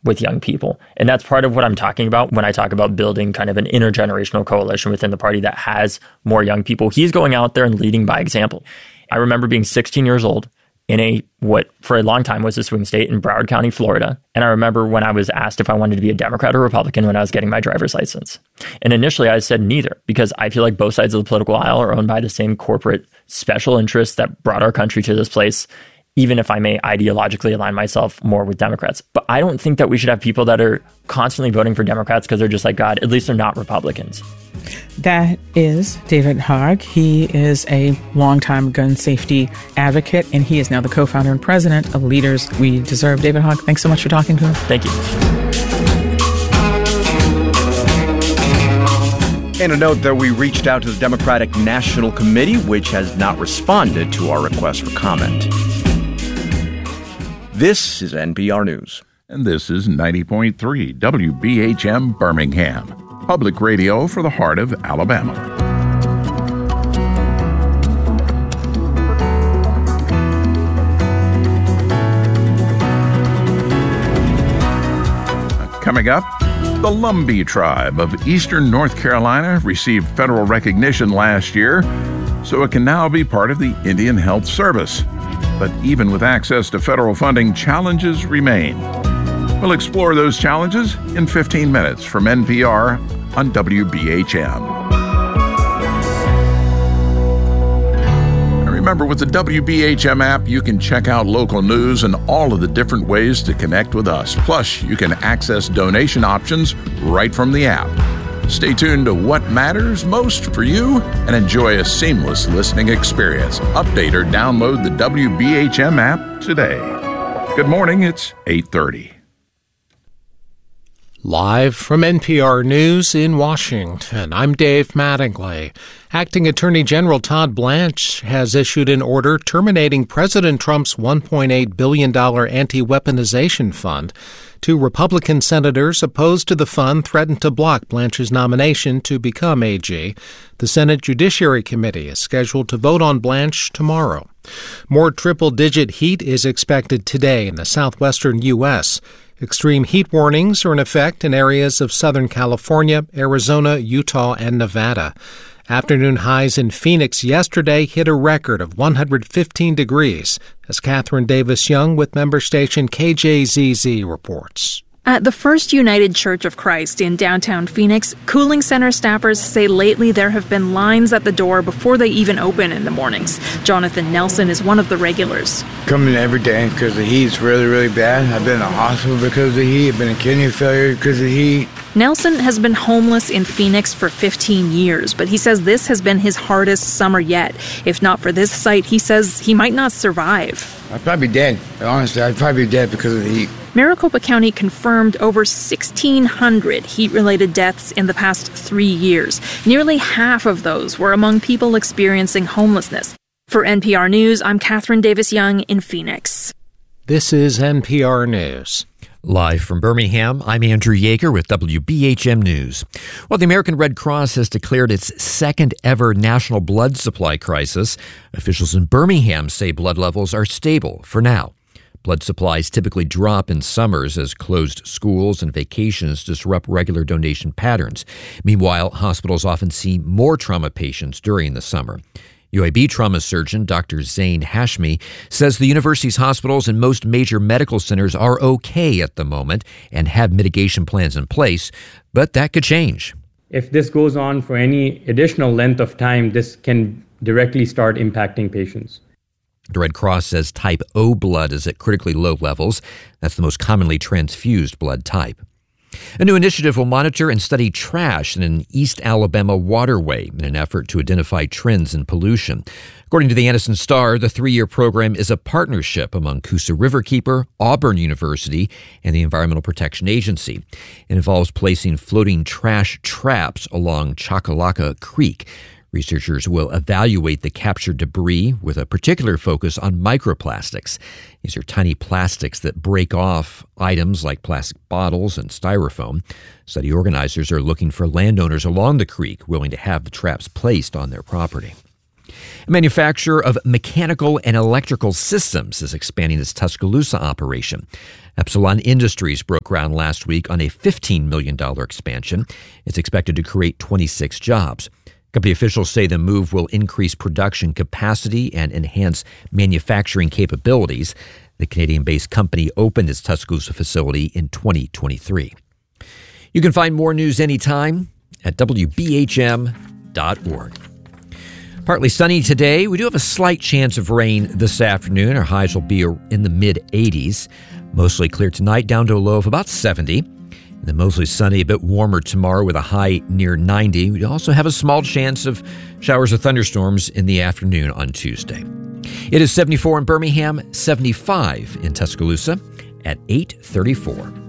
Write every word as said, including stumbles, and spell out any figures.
with young people. And that's part of what I'm talking about when I talk about building kind of an intergenerational coalition within the party that has more young people. He's going out there and leading by example. I remember being sixteen years old in a, what for a long time was a swing state in Broward County, Florida. And I remember when I was asked if I wanted to be a Democrat or Republican when I was getting my driver's license. And initially I said neither, because I feel like both sides of the political aisle are owned by the same corporate special interests that brought our country to this place, even if I may ideologically align myself more with Democrats. But I don't think that we should have people that are constantly voting for Democrats because they're just like, God, at least they're not Republicans. That is David Hogg. He is a longtime gun safety advocate, and he is now the co-founder and president of Leaders We Deserve. David Hogg, thanks so much for talking to us. Thank you. And a note that we reached out to the Democratic National Committee, which has not responded to our request for comment. This is N P R News. And this is ninety point three W B H M Birmingham, public radio for the heart of Alabama. Coming up, the Lumbee tribe of eastern North Carolina received federal recognition last year, so it can now be part of the Indian Health Service. But even with access to federal funding, challenges remain. We'll explore those challenges in fifteen minutes from N P R on W B H M. And remember, with the W B H M app, you can check out local news and all of the different ways to connect with us. Plus, you can access donation options right from the app. Stay tuned to what matters most for you and enjoy a seamless listening experience. Update or download the W B H M app today. Good morning, it's eight thirty. Live from N P R News in Washington, I'm Dave Mattingly. Acting Attorney General Todd Blanche has issued an order terminating President Trump's one point eight billion dollars anti-weaponization fund. Two Republican senators opposed to the fund threatened to block Blanche's nomination to become A G. The Senate Judiciary Committee is scheduled to vote on Blanche tomorrow. More triple-digit heat is expected today in the southwestern U S Extreme heat warnings are in effect in areas of Southern California, Arizona, Utah, and Nevada. Afternoon highs in Phoenix yesterday hit a record of one hundred fifteen degrees, as Catherine Davis-Young with member station K J Z Z reports. At the First United Church of Christ in downtown Phoenix, cooling center staffers say lately there have been lines at the door before they even open in the mornings. Jonathan Nelson is one of the regulars. Coming every day because the heat's really, really bad. I've been in the hospital because of the heat. I've been in kidney failure because of the heat. Nelson has been homeless in Phoenix for fifteen years, but he says this has been his hardest summer yet. If not for this site, he says he might not survive. I'd probably be dead. Honestly, I'd probably be dead because of the heat. Maricopa County confirmed over sixteen hundred heat-related deaths in the past three years. Nearly half of those were among people experiencing homelessness. For N P R News, I'm Catherine Davis-Young in Phoenix. This is N P R News. Live from Birmingham, I'm Andrew Yeager with W B H M News. Well, the American Red Cross has declared its second ever national blood supply crisis. Officials in Birmingham say blood levels are stable for now. Blood supplies typically drop in summers as closed schools and vacations disrupt regular donation patterns. Meanwhile, hospitals often see more trauma patients during the summer. U A B trauma surgeon Doctor Zain Hashmi says the university's hospitals and most major medical centers are okay at the moment and have mitigation plans in place, but that could change. If this goes on for any additional length of time, this can directly start impacting patients. The Red Cross says type O blood is at critically low levels. That's the most commonly transfused blood type. A new initiative will monitor and study trash in an East Alabama waterway in an effort to identify trends in pollution. According to the Anniston Star, the three-year program is a partnership among Coosa Riverkeeper, Auburn University, and the Environmental Protection Agency. It involves placing floating trash traps along Choccolocco Creek. Researchers will evaluate the captured debris with a particular focus on microplastics. These are tiny plastics that break off items like plastic bottles and styrofoam. Study organizers are looking for landowners along the creek willing to have the traps placed on their property. A manufacturer of mechanical and electrical systems is expanding its Tuscaloosa operation. Epsilon Industries broke ground last week on a fifteen million dollars expansion. It's expected to create twenty-six jobs. Company officials say the move will increase production capacity and enhance manufacturing capabilities. The Canadian-based company opened its Tuscaloosa facility in twenty twenty-three. You can find more news anytime at W B H M dot org. Partly sunny today. We do have a slight chance of rain this afternoon. Our highs will be in the mid-eighties. Mostly clear tonight, down to a low of about seventy. And then mostly sunny, a bit warmer tomorrow with a high near ninety. We also have a small chance of showers or thunderstorms in the afternoon on Tuesday. It is seventy-four in Birmingham, seventy-five in Tuscaloosa at eight thirty-four.